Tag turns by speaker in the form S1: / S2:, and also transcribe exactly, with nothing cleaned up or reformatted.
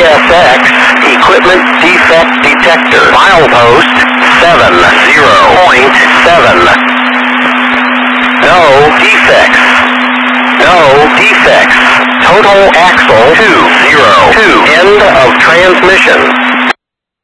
S1: S X, equipment defect detector, milepost seven zero point seven. No defects. No defects. Total axle two zero two. End of transmission.